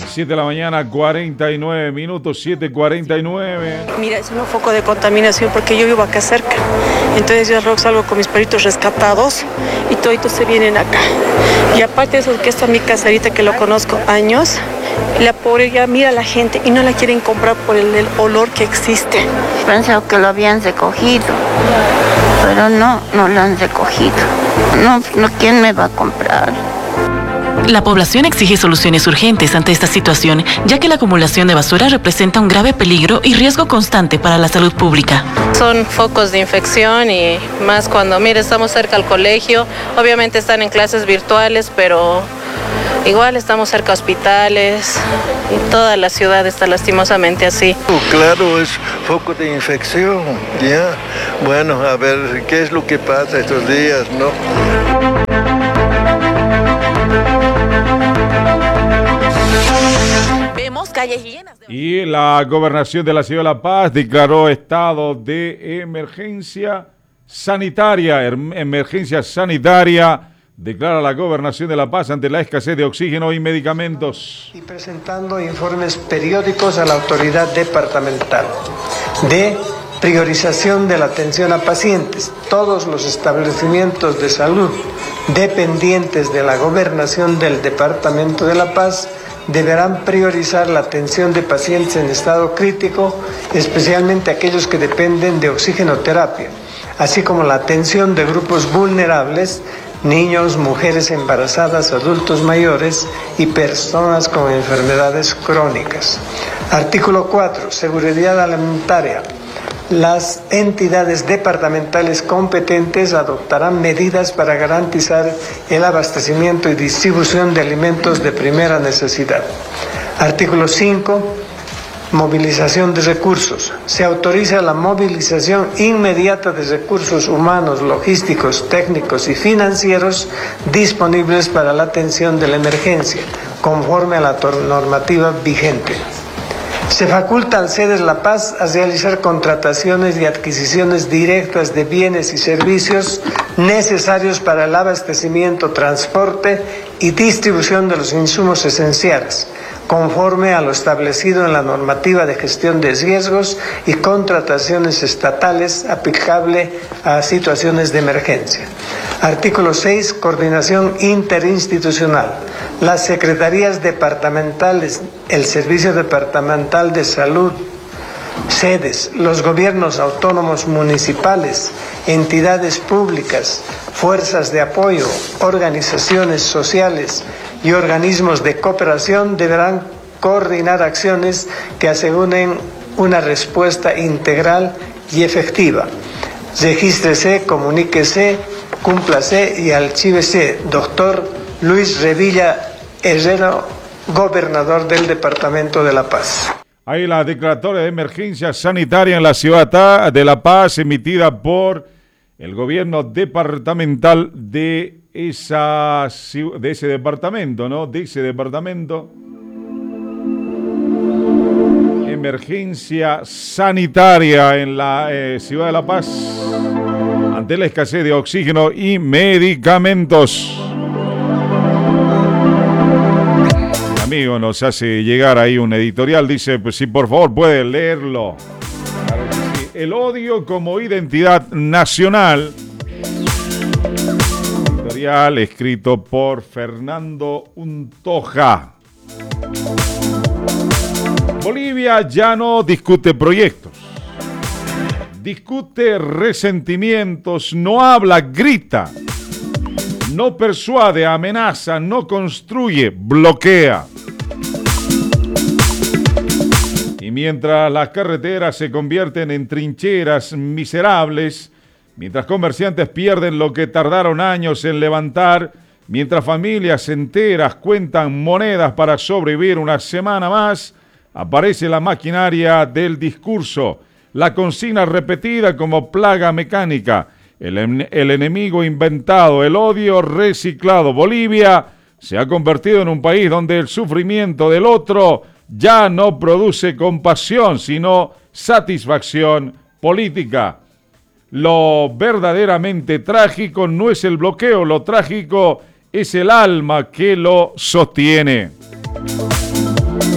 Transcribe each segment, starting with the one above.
7 de la mañana, 49 minutos, 7:49. Mira, es un foco de contaminación porque yo vivo acá cerca. Entonces yo salgo con mis perritos rescatados y toditos se vienen acá. Y aparte de eso, que está mi caserita que lo conozco años, la pobre ya mira a la gente y no la quieren comprar por el olor que existe. Pensé que lo habían recogido, pero no lo han recogido. No, ¿quién me va a comprar? La población exige soluciones urgentes ante esta situación, ya que la acumulación de basura representa un grave peligro y riesgo constante para la salud pública. Son focos de infección y más cuando, mire, estamos cerca al colegio. Obviamente están en clases virtuales, pero igual estamos cerca a hospitales y toda la ciudad está lastimosamente así. Claro, es foco de infección, ya. Bueno, a ver, ¿qué es lo que pasa estos días, no? Y la gobernación de la ciudad de La Paz declaró estado de emergencia sanitaria. Declara la gobernación de La Paz ante la escasez de oxígeno y medicamentos. Y presentando informes periódicos a la autoridad departamental de priorización de la atención a pacientes. Todos los establecimientos de salud dependientes de la gobernación del departamento de La Paz deberán priorizar la atención de pacientes en estado crítico, especialmente aquellos que dependen de oxigenoterapia, así como la atención de grupos vulnerables, niños, mujeres embarazadas, adultos mayores y personas con enfermedades crónicas. Artículo 4. Seguridad alimentaria. Las entidades departamentales competentes adoptarán medidas para garantizar el abastecimiento y distribución de alimentos de primera necesidad. Artículo 5. Movilización de recursos. Se autoriza la movilización inmediata de recursos humanos, logísticos, técnicos y financieros disponibles para la atención de la emergencia, conforme a la normativa vigente. Se faculta al CEDES La Paz a realizar contrataciones y adquisiciones directas de bienes y servicios necesarios para el abastecimiento, transporte y distribución de los insumos esenciales, conforme a lo establecido en la normativa de gestión de riesgos y contrataciones estatales aplicable a situaciones de emergencia. Artículo 6. Coordinación interinstitucional. Las secretarías departamentales, el Servicio Departamental de Salud, sedes, los gobiernos autónomos municipales, entidades públicas, fuerzas de apoyo, organizaciones sociales y organismos de cooperación deberán coordinar acciones que aseguren una respuesta integral y efectiva. Regístrese, comuníquese, cúmplase y archívese. Doctor Luis Revilla Herrero, gobernador del Departamento de La Paz. Hay la declaratoria de emergencia sanitaria en la ciudad de La Paz emitida por el gobierno departamental de ese departamento, ¿no? De ese departamento. Emergencia sanitaria en la ciudad de La Paz ante la escasez de oxígeno y medicamentos. El amigo nos hace llegar ahí un editorial, dice, pues si por favor puede leerlo. Claro que sí. El odio como identidad nacional. Editorial escrito por Fernando Untoja. Bolivia ya no discute proyectos, discute resentimientos, no habla, grita, no persuade, amenaza, no construye, bloquea. Y mientras las carreteras se convierten en trincheras miserables, mientras comerciantes pierden lo que tardaron años en levantar, mientras familias enteras cuentan monedas para sobrevivir una semana más, aparece la maquinaria del discurso, la consigna repetida como plaga mecánica, el enemigo inventado, el odio reciclado. Bolivia se ha convertido en un país donde el sufrimiento del otro ya no produce compasión, sino satisfacción política. Lo verdaderamente trágico no es el bloqueo, lo trágico es el alma que lo sostiene.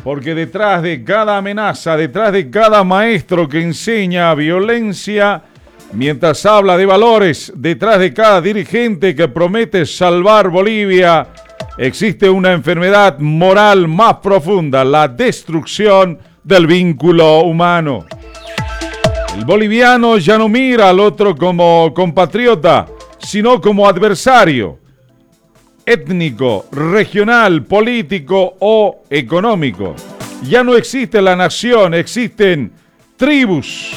Porque detrás de cada amenaza, detrás de cada maestro que enseña violencia, mientras habla de valores, detrás de cada dirigente que promete salvar Bolivia, existe una enfermedad moral más profunda, la destrucción del vínculo humano. El boliviano ya no mira al otro como compatriota, sino como adversario étnico, regional, político o económico. Ya no existe la nación, existen tribus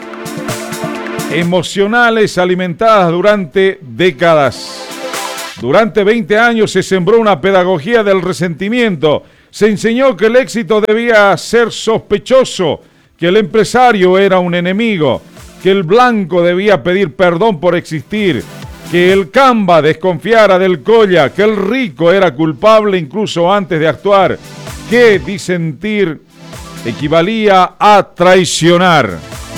emocionales alimentadas durante décadas. Durante 20 años se sembró una pedagogía del resentimiento. Se enseñó que el éxito debía ser sospechoso, que el empresario era un enemigo, que el blanco debía pedir perdón por existir, que el camba desconfiara del colla, que el rico era culpable incluso antes de actuar, que disentir equivalía a traicionar.